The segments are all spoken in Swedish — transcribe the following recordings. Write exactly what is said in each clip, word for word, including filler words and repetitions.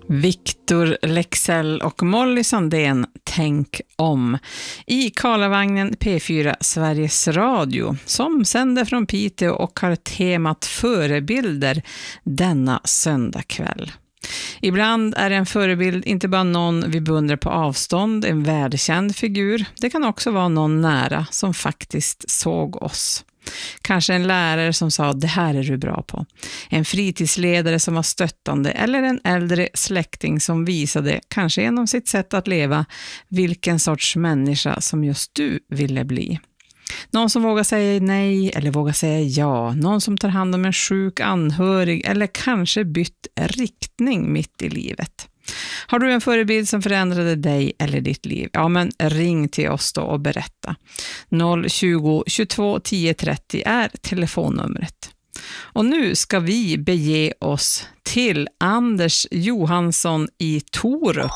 Viktor Leksell och Molly Sandén, Tänk om. I Karlavagnen P fyra Sveriges Radio som sänder från Piteå och har temat förebilder denna söndagkväll. Ibland är en förebild inte bara någon vi beundrar på avstånd, en världskänd figur. Det kan också vara någon nära som faktiskt såg oss. Kanske en lärare som sa, det här är du bra på. En fritidsledare som var stöttande eller en äldre släkting som visade, kanske genom sitt sätt att leva, vilken sorts människa som just du ville bli. Någon som vågar säga nej eller vågar säga ja. Någon som tar hand om en sjuk anhörig eller kanske bytt riktning mitt i livet. Har du en förebild som förändrade dig eller ditt liv? Ja, men ring till oss då och berätta. noll tjugo tjugotvå tio trettio är telefonnumret. Och nu ska vi bege oss till Anders Johansson i Torup.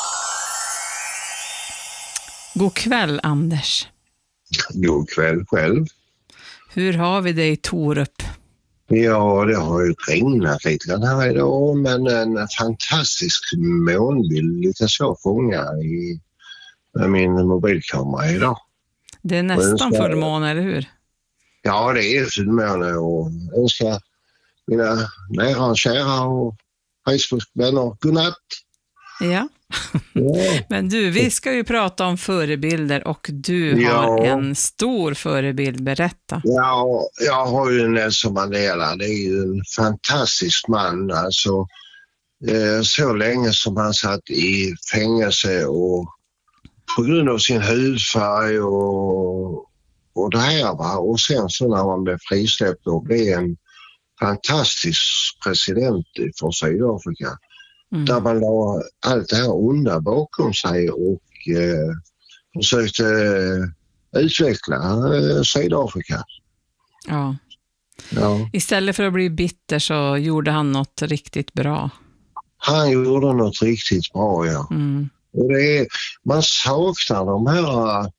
God kväll, Anders. God kväll själv. Hur har vi det i Torup? Ja, det har ju regnat lite grann här idag, men en fantastisk månbild lyckas jag fånga i med min mobilkamera idag. Det är nästan fullmåne, eller hur? Ja, det är fullmåne och jag önskar mina nära och kära och Facebook-vänner godnatt. Ja. Ja. Men du, vi ska ju prata om förebilder och du ja. har en stor förebild, berätta. Ja, jag har ju Nelson Mandela, det är ju en fantastisk man, alltså eh, så länge som han satt i fängelse och på grund av sin hudfärg och, och det här va, och sen så när man blev frisläppt och blev en fantastisk president för Sydafrika. Mm. Där man la allt det här onda bakom sig och eh, försökte eh, utveckla eh, Sydafrika. Ja. ja. Istället för att bli bitter så gjorde han något riktigt bra. Han gjorde något riktigt bra, ja. Mm. Och det är, man saknar de här eh,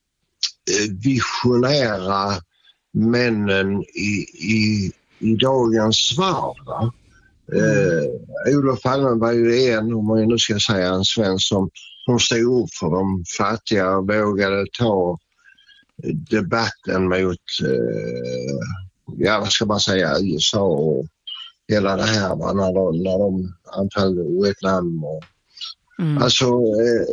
visionära männen i, i, i dagens värld, va? Mm. Eh, Olof Palme var ju en, om man nu ska säga en svensk som, som stod upp för de fattiga och vågade ta debatten mot eh, ja vad ska man säga U S A och hela det här va, när de, när de anföll Vietnam och, mm. alltså eh,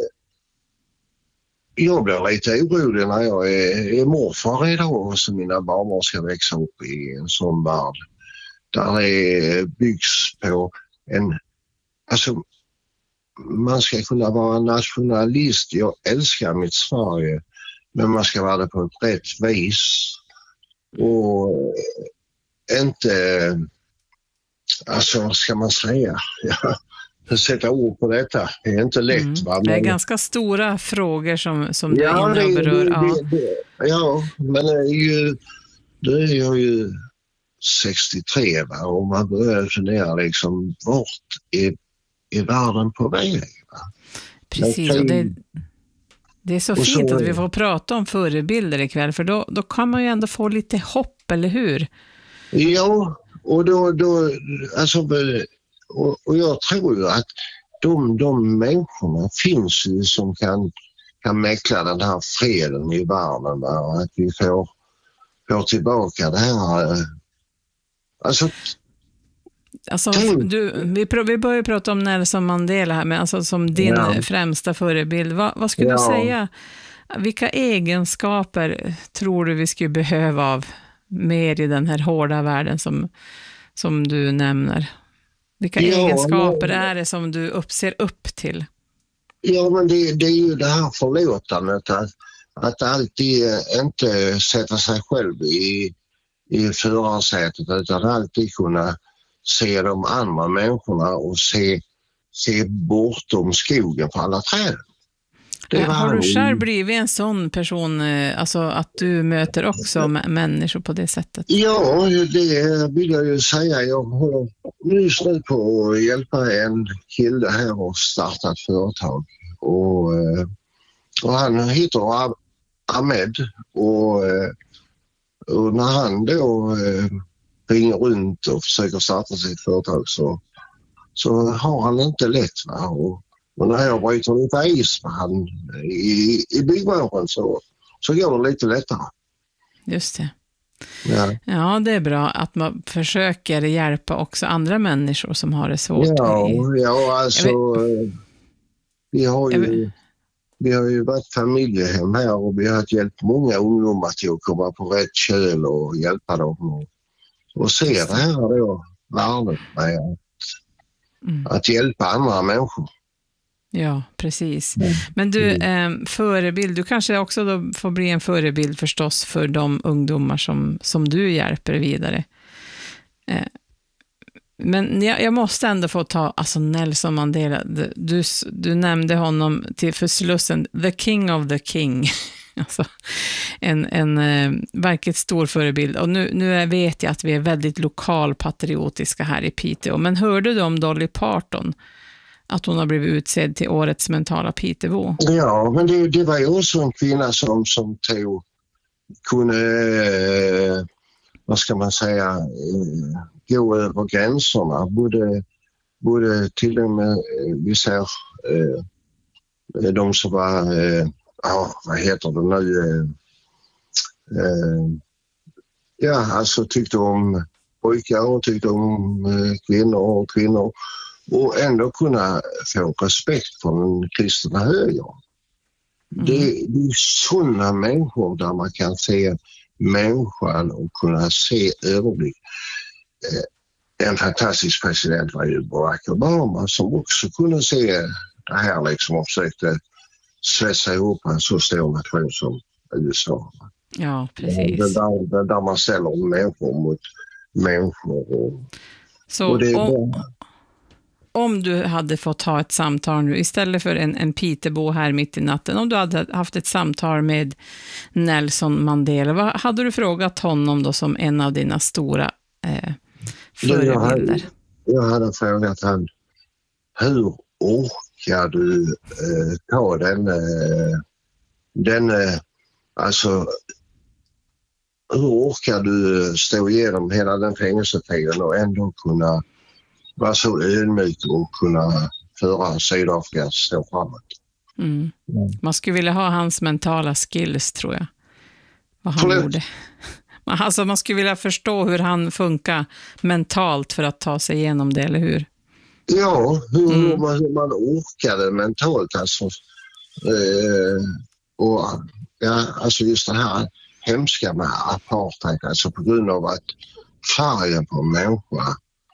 jag blir lite orolig när jag är, är morfar idag och så mina barn ska växa upp i en sån värld. Där det byggs på en, alltså man ska kunna vara nationalist, jag älskar mitt Sverige, men man ska vara det på ett rätt vis och inte, alltså ska man säga, ja, sätta ord på detta, det är inte lätt. Mm. Va? Men, det är ganska stora frågor som, som du ja, är inne och berör. Det, ja. Det, det, ja, men det är ju, det är jag ju sextiotre va? Och man börjar fundera liksom vart är, är världen på väg va? Precis, och det, det är så fint så, att vi får prata om förebilder ikväll, för då, då kan man ju ändå få lite hopp, eller hur? Ja, och då, då alltså, och, och jag tror ju att de, de människorna finns ju som kan, kan mäkla den här freden i världen va? Att vi får, får tillbaka det här. Alltså, alltså du, vi, pr- vi börjar prata om Nelson Mandela här, men alltså som din ja. främsta förebild. Va, vad skulle ja. du säga? Vilka egenskaper tror du vi skulle behöva av mer i den här hårda världen som, som du nämner? Vilka ja, egenskaper men, är det som du upp, ser upp till? Ja, men det, det är ju det här förlåtandet att, att alltid inte sätta sig själv i i förarsätet utan alltid kunna se de andra människorna och se, se bortom skogen för alla träd. Ja, har du själv blivit en sån person, alltså att du möter också m- människor på det sättet? Ja, det vill jag ju säga. Jag håller just nu på att hjälpa en kille här och starta ett företag. Och, och han heter Ahmed och Och när han då eh, ringer runt och försöker starta sitt företag så, så har han inte lätt. Va? Och, och när jag bryter lite is med han i, i byggbranschen så, så går det lite lättare. Just det. Ja. Ja, det är bra att man försöker hjälpa också andra människor som har det svårt. Ja, i... ja alltså vi har ju vi har ju varit familjehem här och vi har hjälpt många ungdomar till att komma på rätt köl och hjälpa dem och, och se det här då, värdet med att, mm. att hjälpa andra människor. Ja, precis. Men du, eh, förebild, du kanske också då får bli en förebild förstås för de ungdomar som, som du hjälper vidare. Eh, men jag, jag måste ändå få ta alltså Nelson Mandela. Du, du nämnde honom till för Slussen, the king of the king. Alltså, en, en eh, verkligt stor förebild. Och nu, nu vet jag att vi är väldigt lokalpatriotiska här i Piteå. Men hörde du om Dolly Parton? Att hon har blivit utsedd till årets mentala Pitebo. Ja, men det, det var ju också en kvinna som, som tog, kunde, eh, vad ska man säga, eh, gå över gränserna. Både, både till och med, vi ser, eh, de som var, eh, ja, vad heter det nu, eh, eh, ja, alltså tyckte om pojkar och tyckte om eh, kvinnor och kvinnor. Och ändå kunna få respekt från den kristna höger. Mm. Det, det är sådana människor där man kan se människan och kunna se överblick. Eh, en fantastisk president var ju Barack Obama som också kunde se det här liksom och försökte svetsa ihop en så stor nation som U S A. Ja, precis. Det där, det där man ställer människor mot människor. Och, så och det, om, om du hade fått ha ett samtal nu, istället för en, en Pitebo här mitt i natten, om du hade haft ett samtal med Nelson Mandela, vad hade du frågat honom då som en av dina stora eh, förebilder? Jag hade, jag hade frågat han, hur orkar du eh, ta den, eh, den eh, alltså hur orkar du stå igenom hela den fängelsetiden och ändå kunna vara så ödmjuk och kunna föra Sydafrika stå framåt. Mm. Mm. Man skulle vilja ha hans mentala skills, tror jag. Vad han Förlåt. gjorde. Alltså man skulle vilja förstå hur han funkar mentalt för att ta sig igenom det, eller hur? Ja, hur mm. man, man orkade mentalt alltså. Eh, och ja, alltså just det här hemska med apartheid, alltså på grund av att färgen på en människa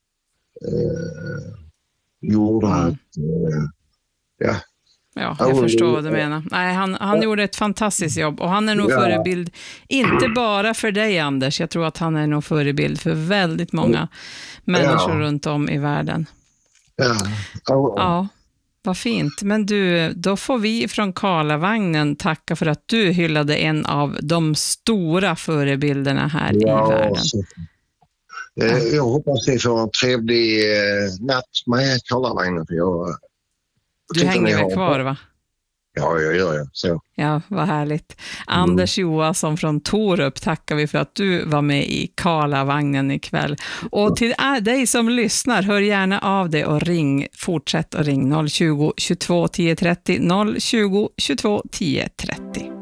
eh, gjorde mm. att eh, ja. Ja, jag oh, förstår vad du menar. Nej, han, han ja. gjorde ett fantastiskt jobb och han är nog ja. förebild, inte bara för dig Anders, jag tror att han är nog förebild för väldigt många människor ja. runt om i världen. Ja. Oh. Ja, vad fint. Men du, då får vi från Karlavagnen tacka för att du hyllade en av de stora förebilderna här ja, i världen. Så. Eh, jag hoppas ni får en trevlig eh, natt med Karlavagnen. För jag, du hänger väl kvar, va? Ja, jag gör det. Så. Ja, vad härligt. Mm. Anders Johansson från Torup, tackar vi för att du var med i Karlavagnen ikväll. Och till dig som lyssnar, hör gärna av dig och ring. Fortsätt att ring noll tjugo, tjugotvå, tio trettio, noll tjugo, tjugotvå, tio trettio.